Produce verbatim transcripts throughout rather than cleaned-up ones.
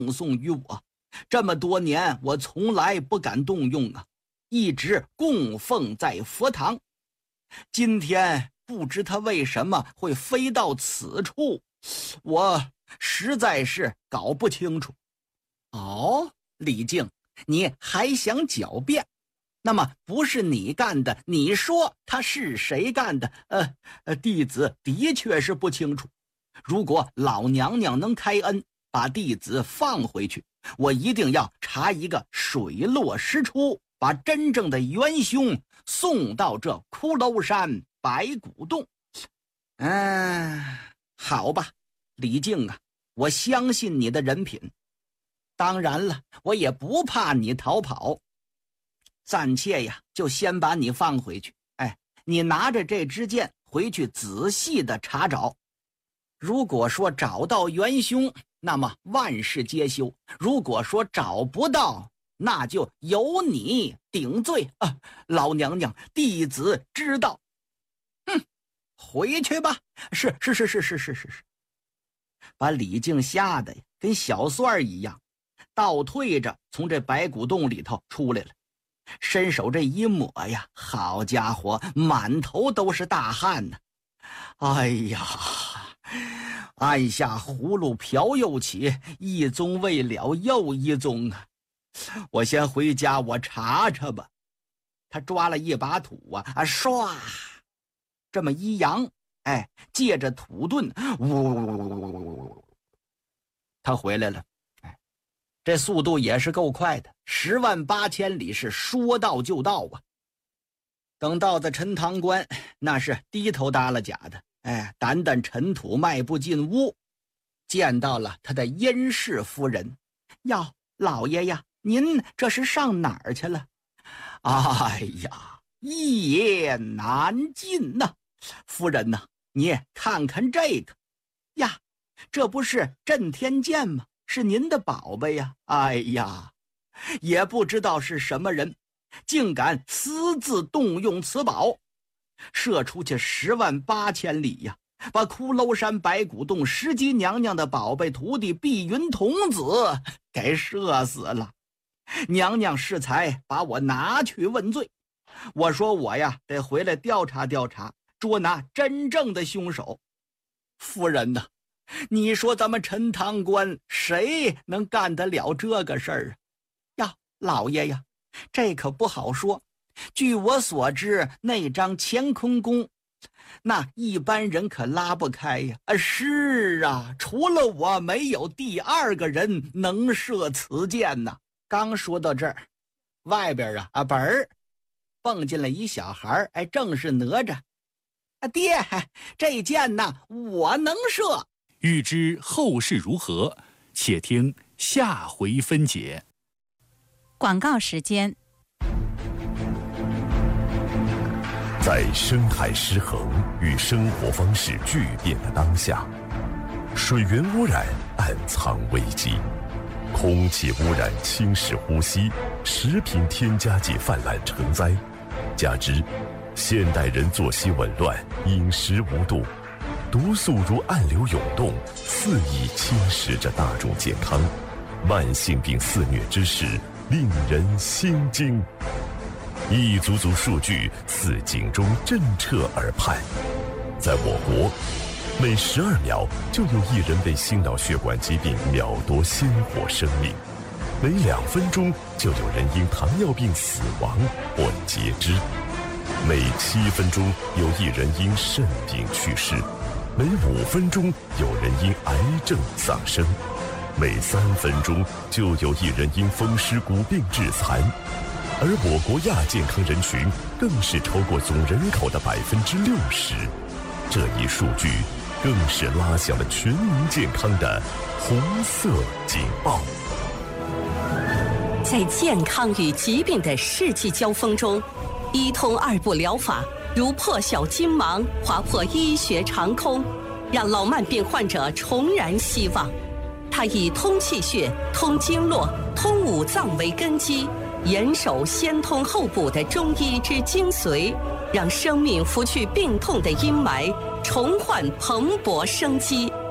送于我，这么多年我从来不敢动用啊，一直供奉在佛堂。今天不知他为什么会飞到此处，我实在是搞不清楚。哦，李靖，你还想狡辩？那么不是你干的，你说他是谁干的？呃，呃弟子的确是不清楚。如果老娘娘能开恩，把弟子放回去，我一定要查一个水落石出，把真正的元凶送到这骷髅山白骨洞。嗯，好吧，李靖啊，我相信你的人品。当然了，我也不怕你逃跑。暂且呀，就先把你放回去。哎，你拿着这支箭回去仔细的查找。如果说找到元凶，那么万事皆休；如果说找不到，那就由你顶罪啊！老娘娘，弟子知道。哼，回去吧。是是是是是是是是。把李靖吓得跟小蒜一样，倒退着从这白骨洞里头出来了。伸手这一抹呀，好家伙，满头都是大汗呢。哎呀，按下葫芦瓢又起，一宗未了又一宗啊！我先回家，我查查吧。他抓了一把土啊，啊，唰，这么一扬，哎，借着土遁，呜，他回来了。哎，这速度也是够快的，十万八千里是说到就到啊。等到的陈塘关，那是低头耷拉甲的，哎，掸掸尘土，迈步进屋，见到了他的殷氏夫人。哟，老爷呀，您这是上哪儿去了？哎呀，一言难尽呐、啊！夫人呐、啊，你看看这个呀，这不是震天剑吗？是您的宝贝呀！哎呀，也不知道是什么人，竟敢私自动用此宝，射出去十万八千里呀，把骷髅山白骨洞石矶娘娘的宝贝徒弟碧云童子给射死了。娘娘适才把我拿去问罪，我说我呀得回来调查调查，捉拿真正的凶手。夫人呐，你说咱们陈塘关谁能干得了这个事儿啊？呀，老爷呀，这可不好说。据我所知，那张乾坤宫，那一般人可拉不开呀。啊，是啊，除了我，没有第二个人能射此箭呐。刚说到这儿，外边啊啊本儿蹦进来一小孩，哎，正是哪吒。啊，爹，这箭呐，我能射。 欲知后事如何，且听下回分解。 广告时间。 在生态失衡与生活方式巨变的当下，水源污染暗藏危机，空气污染侵蚀呼吸，食品添加剂泛滥成灾，加之现代人作息紊乱，饮食无度，毒素如暗流涌动，肆意侵蚀着大众健康，慢性病肆虐之势令人心惊。一组组数据似警钟震彻耳畔，在我国，每十二秒就有一人被心脑血管疾病秒夺鲜活生命，每两分钟就有人因糖尿病死亡或截肢，每七分钟有一人因肾病去世，每五分钟有人因癌症丧生，每三分钟就有一人因风湿骨病致残。而我国亚健康人群更是超过总人口的百分之六十，这一数据更是拉响了全民健康的红色警报。 在健康与疾病的世纪交锋中，医通二步疗法如破晓金芒，划破医学长空，让老慢病患者重燃希望。它以通气血、通经络、通五脏为根基，严守先通后补的中医之精髓，让生命拂去病痛的阴霾，重焕蓬勃生机。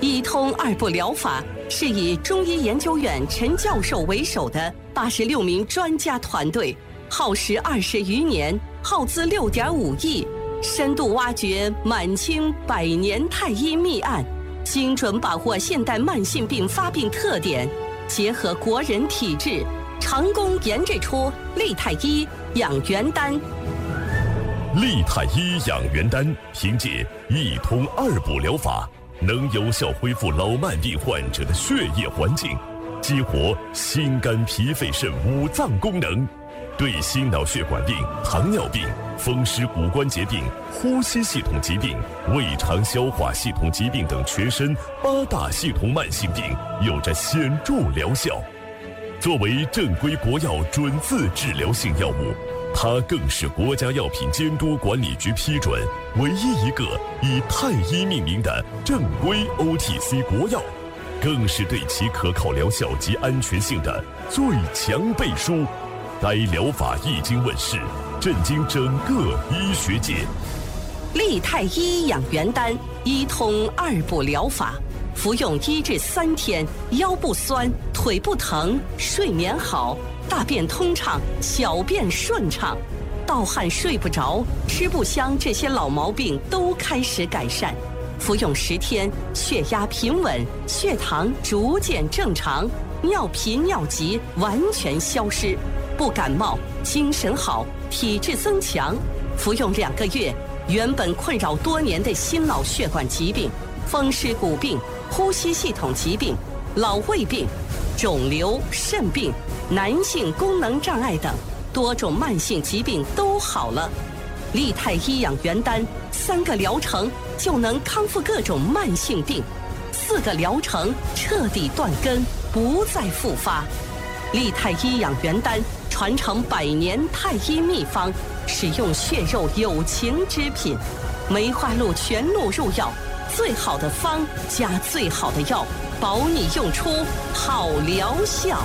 一通二部疗法是以中医研究院陈教授为首的八十六名专家团队，耗时二十余年，耗资六点五亿，深度挖掘满清百年太医秘案，精准把握现代慢性病发病特点，结合国人体质，成功研制出利泰医养元丹。 利泰医养元丹凭借一通二补疗法，能有效恢复老慢病患者的血液环境，激活心肝脾肺肾五脏功能，对心脑血管病、糖尿病、风湿骨关节病、呼吸系统疾病、胃肠消化系统疾病等全身八大系统慢性病有着显著疗效。作为正规国药准字治疗性药物，它更是国家药品监督管理局批准唯一一个以太医命名的正规 O T C 国药，更是对其可靠疗效及安全性的最强背书。该疗法一经问世，震惊整个医学界。 利泰医养元丹一通二补疗法，服用一至三天，腰不酸，腿不疼，睡眠好，大便通畅，小便顺畅，盗汗睡不着，吃不香，这些老毛病都开始改善。服用十天，血压平稳，血糖逐渐正常，尿频尿急完全消失，不感冒，精神好，体质增强。服用两个月，原本困扰多年的心脑血管疾病、风湿骨病、呼吸系统疾病、老胃病、肿瘤、肾病、男性功能障碍等多种慢性疾病都好了。利泰医养元丹三个疗程就能康复各种慢性病，四个疗程彻底断根，不再复发。利泰医养元丹传承百年太医秘方，使用血肉有情之品，梅花鹿全鹿入药，最好的方加最好的药，保你用出好疗效。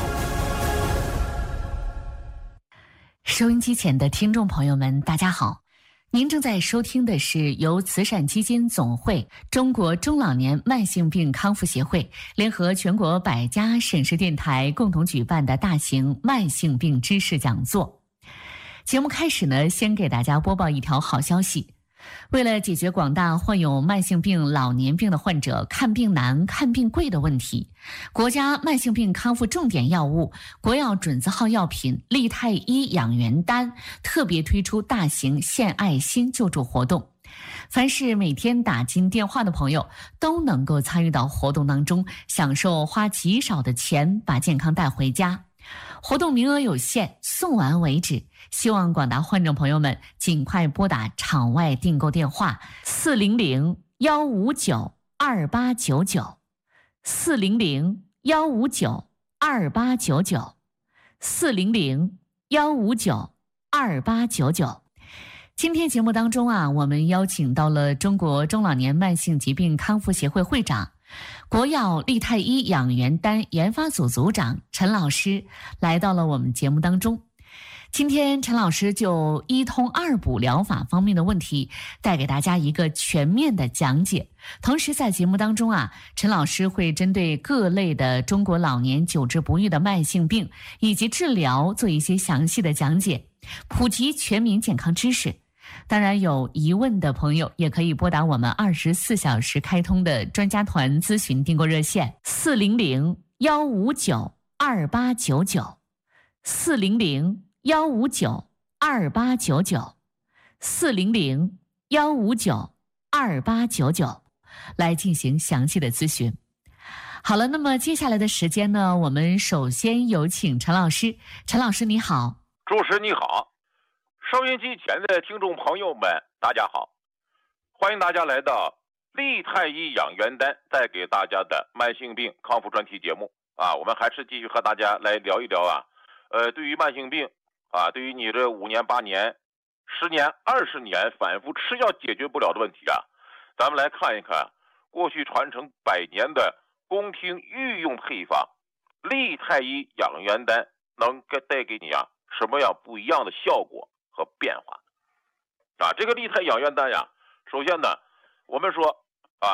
收音机前的听众朋友们，大家好，您正在收听的是由慈善基金总会、中国中老年慢性病康复协会联合全国百家省市电台共同举办的大型慢性病知识讲座。节目开始呢，先给大家播报一条好消息。为了解决广大患有慢性病、老年病的患者看病难、看病贵的问题，国家慢性病康复重点药物、国药准字号药品利泰医养元丹特别推出大型献爱心救助活动。凡是每天打进电话的朋友都能够参与到活动当中，享受花极少的钱把健康带回家。活动名额有限，送完为止，希望广大患者朋友们尽快拨打场外订购电话四零零幺五九二八九九四零零幺五九二八九九四零零幺五九二八九九。今天节目当中啊，我们邀请到了中国中老年慢性疾病康复协会会长、国药利泰医养元丹研发组组长陈老师来到了我们节目当中。今天陈老师就一通二补疗法方面的问题带给大家一个全面的讲解，同时在节目当中啊，陈老师会针对各类的中国老年久治不愈的慢性病以及治疗做一些详细的讲解，普及全民健康知识。当然，有疑问的朋友也可以拨打我们二十四小时开通的专家团咨询订购热线四零零幺五九二八九九四零零幺五九二八九九四零零幺五九二八九九来进行详细的咨询。好了，那么接下来的时间呢，我们首先有请陈老师。陈老师你好。 主持你好，收音机前的听众朋友们大家好，欢迎大家来到利泰医养元丹带给大家的慢性病康复专题节目啊。我们还是继续和大家来聊一聊啊，呃，对于慢性病啊，对于你这五年、八年、十年、二十年反复吃药解决不了的问题啊，咱们来看一看过去传承百年的宫廷御用配方利泰医养元丹能带给你啊什么样不一样的效果和变化啊？这个利泰养元丹呀，首先呢，我们说啊，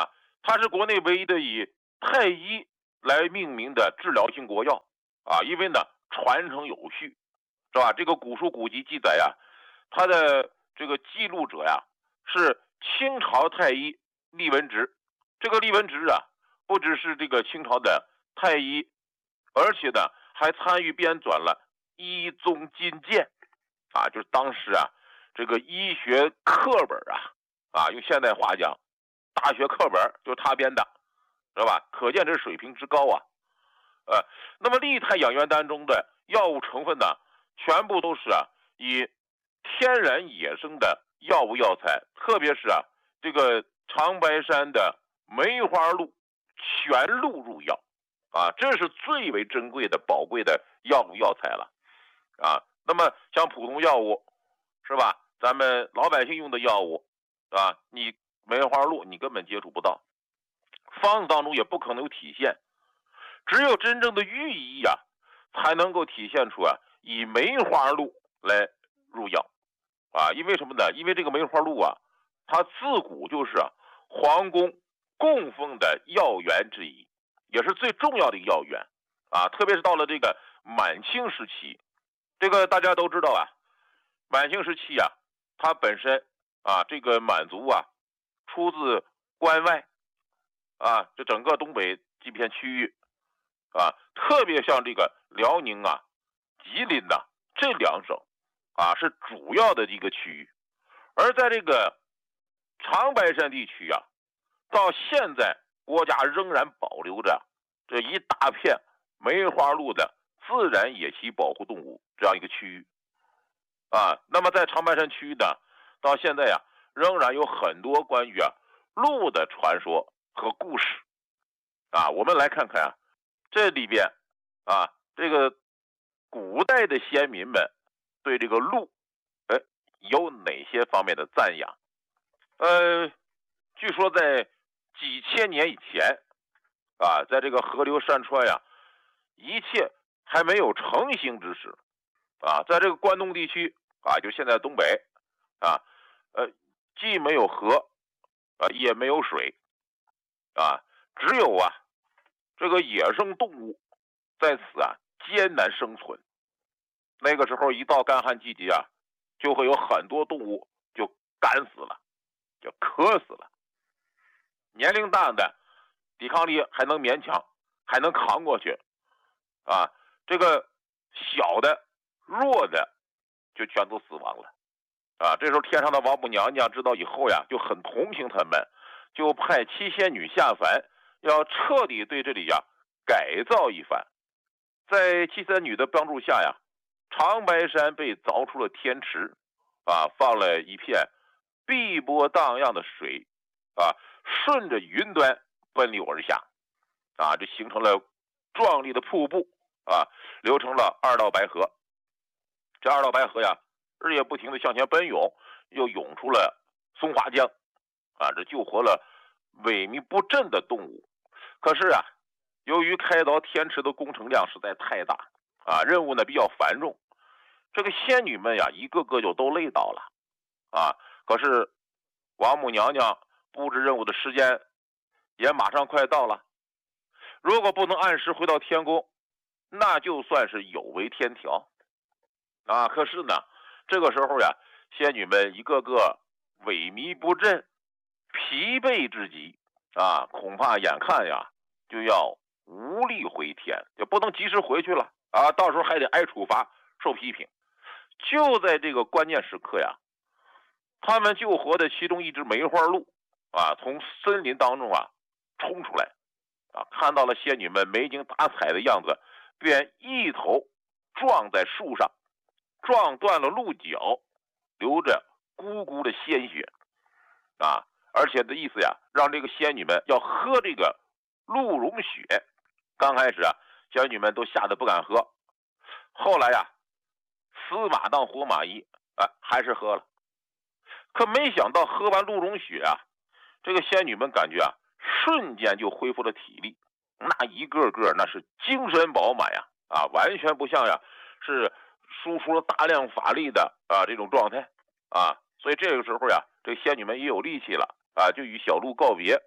它是国内唯一的以太医来命名的治疗性国药啊，因为呢传承有序，是吧？这个古书古籍记载呀，它的这个记录者呀是清朝太医厉文直。这个厉文直啊，不只是这个清朝的太医，而且呢还参与编纂了《医宗金鉴》啊，就是当时啊这个医学课本啊啊，用现代话讲，大学课本就是他编的，知道吧？可见这水平之高啊。呃，那么利泰养元丹中的药物成分呢，全部都是啊以天然野生的药物药材，特别是啊这个长白山的梅花鹿全鹿入药啊，这是最为珍贵的宝贵的药物药材了啊。那么像普通药物是吧，咱们老百姓用的药物啊，你梅花鹿你根本接触不到，方子当中也不可能有体现，只有真正的寓意啊才能够体现出啊以梅花鹿来入药啊。因为什么呢？因为这个梅花鹿啊，它自古就是啊皇宫供奉的药源之一，也是最重要的一个药源啊。特别是到了这个满清时期，这个大家都知道啊，满清时期啊，它本身啊这个满族啊出自关外啊，这整个东北这片区域啊，特别像这个辽宁啊、吉林呐、啊、这两省啊是主要的一个区域，而在这个长白山地区啊，到现在国家仍然保留着这一大片梅花鹿的自然野栖保护动物这样一个区域啊。那么在长白山区域呢，到现在呀、啊，仍然有很多关于啊鹿的传说和故事啊。我们来看看啊，这里边啊，这个古代的先民们对这个鹿，哎，有哪些方面的赞扬？呃，据说在几千年以前啊，在这个河流山川呀，一切还没有成型之时啊，在这个关东地区啊，就现在东北啊，呃，既没有河啊，也没有水啊，只有啊这个野生动物在此啊艰难生存。那个时候一到干旱季节啊，就会有很多动物就干死了，就渴死了。年龄大的抵抗力还能勉强，还能扛过去啊，这个小的弱的就全都死亡了啊。这时候天上的王母娘娘知道以后呀，就很同情他们，就派七仙女下凡，要彻底对这里呀改造一番。在七仙女的帮助下呀，长白山被凿出了天池啊，放了一片碧波荡漾的水啊，顺着云端奔流而下啊，这形成了壮丽的瀑布啊，流成了二道白河。这二道白河呀，日夜不停地向前奔涌，又涌出了松花江啊，这救活了萎靡不振的动物。可是啊，由于开凿天池的工程量实在太大啊，任务呢比较繁重，这个仙女们呀，一个个就都累倒了啊。可是王母娘娘布置任务的时间也马上快到了，如果不能按时回到天宫，那就算是有违天条啊。可是呢，这个时候呀，仙女们一个个萎靡不振，疲惫至极啊，恐怕眼看呀就要无力回天，就不能及时回去了啊，到时候还得挨处罚受批评。就在这个关键时刻呀，他们救活的其中一只梅花鹿啊，从森林当中啊冲出来啊，看到了仙女们没精打采的样子，便一头撞在树上，撞断了鹿角，流着咕咕的鲜血啊，而且的意思呀，让这个仙女们要喝这个鹿茸血。刚开始啊，仙女们都吓得不敢喝，后来呀，死马当活马医啊，还是喝了。可没想到喝完鹿茸血啊，这个仙女们感觉啊，瞬间就恢复了体力，那一个个那是精神饱满呀，啊，完全不像呀是输出了大量法力的啊这种状态啊。所以这个时候呀，这个仙女们也有力气了啊，就与小鹿告别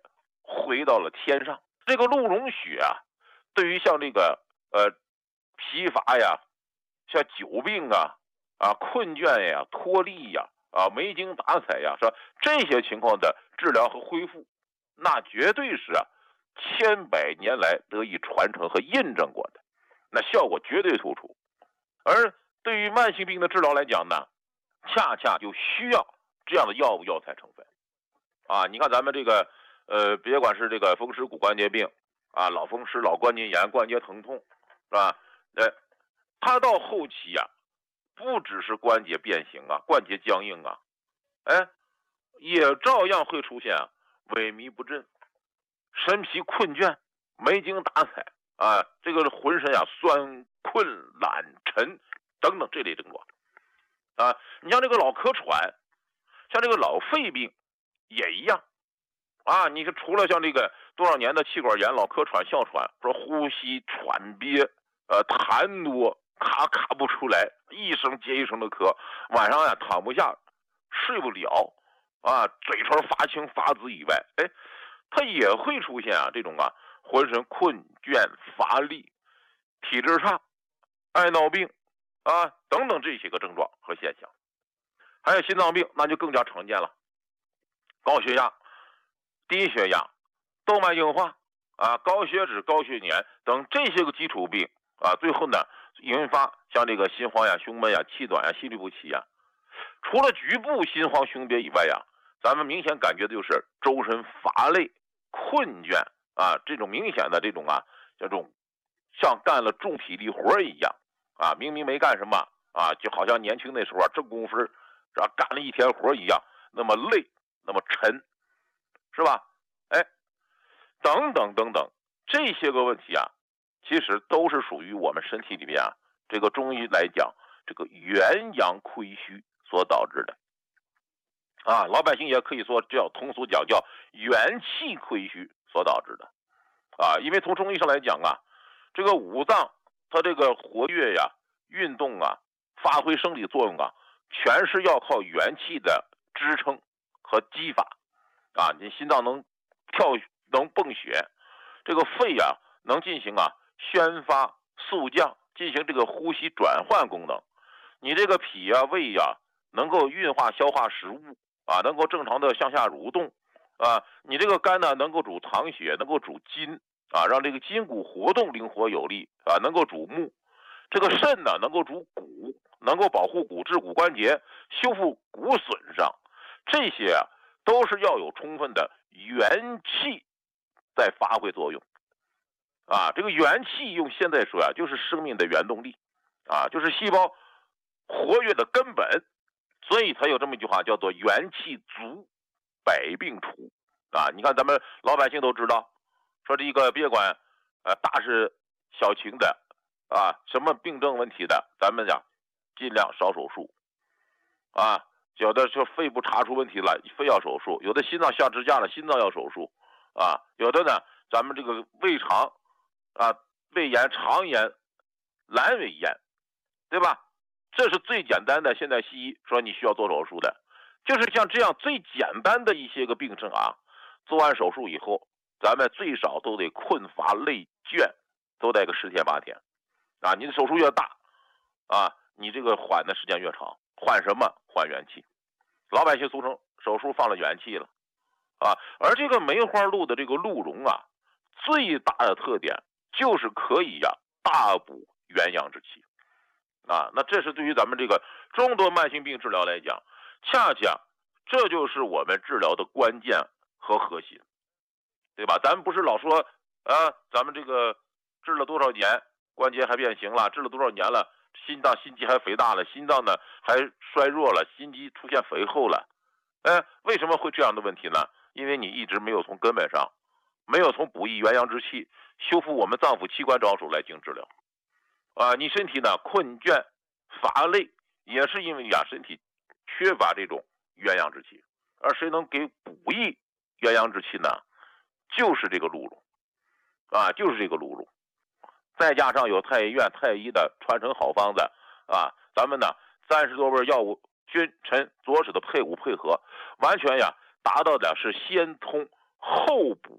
回到了天上。这个鹿茸血啊，对于像这个呃疲乏呀、像久病啊、啊困倦呀、脱力呀、啊没精打采呀，是吧？这些情况的治疗和恢复，那绝对是啊千百年来得以传承和印证过的，那效果绝对突出。而对于慢性病的治疗来讲呢，恰恰就需要这样的药物药材成分啊。你看咱们这个呃，别管是这个风湿骨关节病啊，老风湿、老关节炎、关节疼痛，是吧？呃，它到后期呀、啊，不只是关节变形啊、关节僵硬啊，哎，也照样会出现啊萎靡不振、神疲困倦、没精打采啊，这个浑身啊酸困懒沉等等这类症状啊。你像这个老咳喘，像这个老肺病也一样啊。你看除了像这个多少年的气管炎、老咳喘、哮喘，说呼吸喘憋，呃痰多，咔咔不出来，一声接一声的咳，晚上呀躺不下，睡不了啊，嘴唇发青发紫以外，哎，它也会出现啊这种啊浑身困倦乏力、体质差、爱闹病啊等等这些个症状和现象。还有心脏病，那就更加常见了，高血压、低血压、动脉硬化啊、高血脂、高血粘等这些个基础病啊，最后呢引发像这个心慌呀、胸闷呀、气短呀、心律不齐呀。除了局部心慌胸憋以外呀，咱们明显感觉的就是周身乏累、困倦啊，这种明显的这种啊，这种像干了重体力活一样啊，明明没干什么啊，就好像年轻那时候啊挣工分是吧，干了一天活一样，那么累，那么沉，是吧？哎，等等等等，这些个问题啊，其实都是属于我们身体里面啊，这个中医来讲，这个元阳亏虚所导致的啊，老百姓也可以说叫通俗讲叫元气亏虚所导致的啊。因为从中医上来讲啊，这个五脏它这个活跃呀、运动啊、发挥生理作用啊，全是要靠元气的支撑和激发啊。你心脏能跳能泵血，这个肺呀、啊、能进行啊宣发肃降，进行这个呼吸转换功能。你这个脾啊胃呀、啊、能够运化消化食物啊，能够正常的向下蠕动啊。你这个肝呢能够主藏血，能够主筋啊，让这个筋骨活动灵活有力啊，能够主目。这个肾呢能够主骨，能够保护骨质骨关节，修复骨损伤。这些啊都是要有充分的元气在发挥作用啊。这个元气用现在说啊，就是生命的原动力啊，就是细胞活跃的根本。所以才有这么一句话叫做元气足，百病除啊。你看咱们老百姓都知道，说这个别管呃大事小情的啊，什么病症问题的，咱们讲尽量少手术啊。有的说肺部查出问题了，非要手术；有的心脏下支架了，心脏要手术啊。有的呢，咱们这个胃肠啊、胃炎、肠炎、阑尾炎，对吧？这是最简单的，现在西医说你需要做手术的，就是像这样最简单的一些个病症啊，做完手术以后，咱们最少都得困乏累倦，都得个十天八天啊。你的手术越大啊，你这个缓的时间越长。缓什么？缓元气。老百姓俗称手术放了元气了啊。而这个梅花鹿的这个鹿茸啊，最大的特点就是可以呀、啊、大补元阳之气啊。那这是对于咱们这个众多慢性病治疗来讲，恰恰这就是我们治疗的关键和核心，对吧？咱们不是老说啊，咱们这个治了多少年关节还变形了，治了多少年了心脏心肌还肥大了，心脏呢还衰弱了，心肌出现肥厚了。哎，为什么会这样的问题呢？因为你一直没有从根本上，没有从补益元阳之气、修复我们脏腑器官着手来进行治疗啊。你身体呢困倦乏累，也是因为呀身体缺乏这种元阳之气。而谁能给补益元阳之气呢？就是这个鹿茸啊，就是这个鹿茸。再加上有太医院太医的传承好方子啊，咱们呢三十多味药物君臣佐使的配伍配合，完全呀达到的是先通后补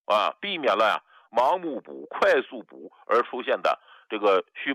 啊，避免了呀盲目补、快速补而出现的这个虚